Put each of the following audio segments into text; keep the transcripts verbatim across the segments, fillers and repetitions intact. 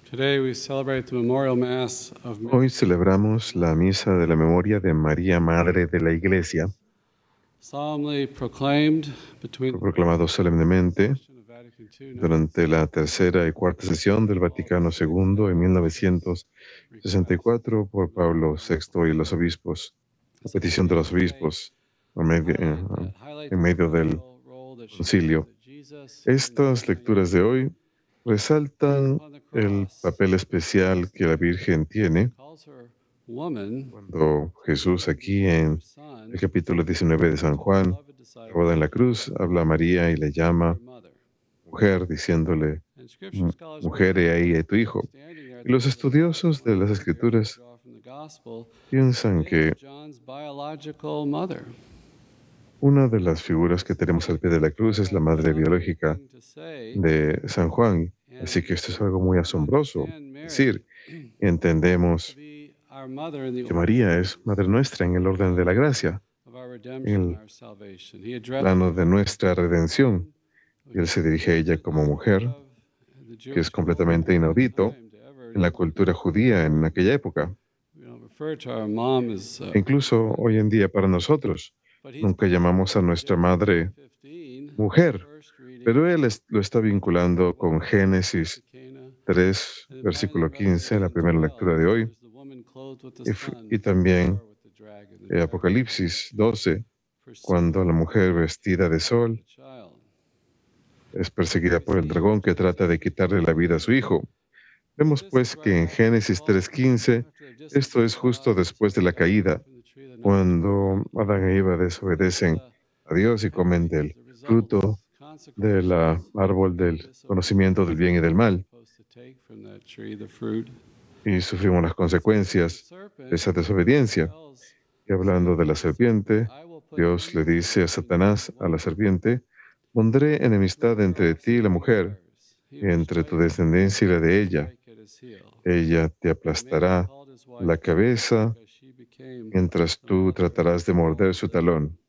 Today we celebrate the memorial mass of Mary, Hoy celebramos la misa de la memoria de María, Madre de la Iglesia. solemnly proclaimed between Fue the proclamado solemnemente session of Vatican two durante la tercera y cuarta sesión del Vaticano segundo en mil novecientos sesenta y cuatro por Pablo sexto y los obispos, a petición de los obispos, a medio- eh, highlight that highlight en the medio del special role that she concilio. that Jesus in the Estas lecturas de hoy resaltan on the el cross papel especial que la Virgen tiene calls her woman, cuando Jesús aquí her en son, el capítulo diecinueve de San to the Juan, beloved grabado en disciple, la cruz, habla a María y le llama her mother. mujer, diciéndole, And scripture "Mu- scholars mujer, he ahí a tu hijo". standing there at Y the los end of the cross, estudiosos one de las thing here to Escrituras draw from the gospel piensan is que John's biological mother. una de las figuras que tenemos al pie de la cruz es la Quite a madre shocking biológica thing to say, de San Juan. Así and que esto es algo muy we asombroso. understand Es Mary decir, to entendemos be our mother in the que order María es Madre nuestra en el orden de la gracia, of our en redemption, el our salvation. He addressed plano her de as nuestra redención. woman, Y which él is se dirige a ella certainly como unheard mujer, of in the que es Jewish culture completamente at that inaudito time to ever en la even, cultura judía en aquella época. you know, refer to our mom as uh, E incluso hoy en día para nosotros, but he's nunca llamamos a nuestra Genesis madre three fifteen, the mujer, first reading, pero él es- lo está vinculando con Génesis to Cana, tres, and then in versículo quince, la Revelation primera lectura twelve, de hoy, there's the woman clothed with the y, f- sun, y which is at también war with the dragon. The eh, dragon Apocalipsis doce, cuando pursuing la mujer vestida de sol the child. es perseguida We por el see dragón que trata de Jesus quitarle la vida a su hijo. Vemos This is pues right que en after the Génesis fall, tres quince, after they've esto disobeyed es justo God, después de la disobeyed Adam caída, from the tree of the knowledge of good cuando and evil. Adán e Eva As desobedecen a a Dios y comen penalty, as del a result, fruto del consecration ah, árbol for del conocimiento del disobedience, bien y del we're mal, supposed to take from that tree the fruit. y sufrimos las The consecuencias de serpent esa desobediencia. tells Y hablando de la Satan, serpiente, I will put Dios le enmity dice a between you and the Satanás, a la woman, serpiente, pondré enemistad between your entre ti y la offspring and mujer, hers. He will entre tu strike, descendencia y la he will de ella. strike at his heel. Ella te The man aplastará called his wife la Eve cabeza, because she became mientras the tú mother tratarás de of all morder who su live on talón.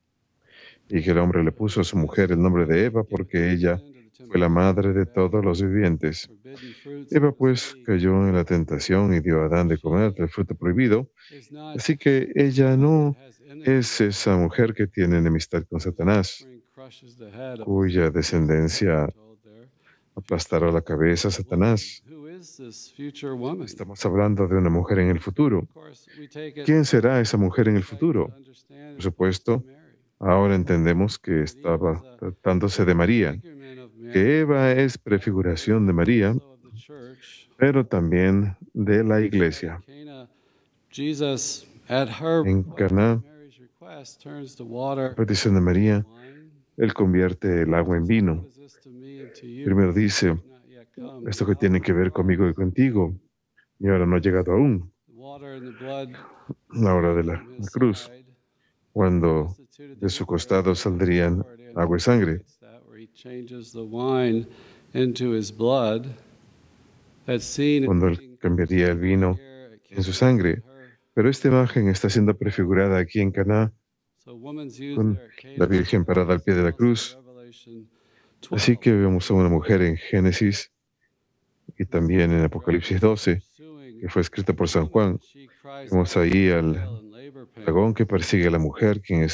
Y que el hombre le puso a su says mujer el nombre de Eve Eva gave porque ella in to the fue la temptation madre de and ate todos of los vivientes. forbidden fruits and Eva was pues weak. cayó en la tentación y dio a Adán de comer She del fruto prohibido. is not Así que this ella woman that no has enmity es with esa Satan, mujer que tiene enemistad con whose Satanás, offspring crushes the head of the cuya serpent, as we're descendencia told there. aplastará la cabeza a Woman, Satanás. who is this future woman? Estamos hablando de una mujer en el futuro. Of course, we take it ¿Quién será esa mujer en el insight to futuro? understand Por it points to supuesto, Mary. ahora entendemos que That Eve is estaba a tratándose de María, figment of Mary, que Eva es but prefiguración de María, also of the church. pero también de la So at iglesia. Cana, Jesus, at her En request, at Caná, Mary's request, turns the a water petición de María, wine. él convierte el agua en Says, what vino. is this to me and to you? Primero The dice, hour is not yet come. esto The que tiene hour que ver conmigo y arrives. contigo, y ahora no ha llegado aún, The water and the blood la hora de flowed la, from la his cruz, side. cuando Constituted de the su Eucharist, costado and then the saldrían Lord agua y sangre. anticipates that, where he changes the wine into his blood. That scene is Cuando él being cambiaría el vino here at en su Cana sangre. with her. Pero esta imagen está siendo prefigurada aquí en Caná So woman's used con there at la Cana Virgen parada al pie de la also in cruz. Revelation Así twelve. que vemos a una mujer en Génesis y también en Apocalipsis doce, que fue escrita por San Juan. She cries Vemos out in ahí al travail and labor pain. dragón que persigue a la mujer, quien